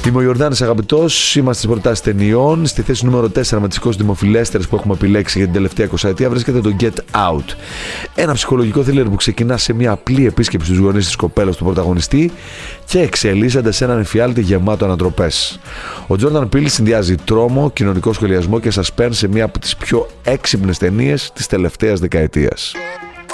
Είμαι ο Ιορδάνης αγαπητός, είμαστε στις προτάσεις ταινιών. Στη θέση νούμερο 4 με τις 20 δημοφιλέστερες που έχουμε επιλέξει για την τελευταία 20ετία βρίσκεται το Get Out. Ένα ψυχολογικό θρίλερ που ξεκινά σε μια απλή επίσκεψη στους γονείς της κοπέλας του πρωταγωνιστή και εξελίσσεται σε έναν εφιάλτη γεμάτο ανατροπές. Ο Τζόρνταν Πίλ συνδυάζει τρόμο, κοινωνικό σχολιασμό και suspense σε μια από τις πιο έξυπνες ταινίες της τελευταίας δεκαετίας.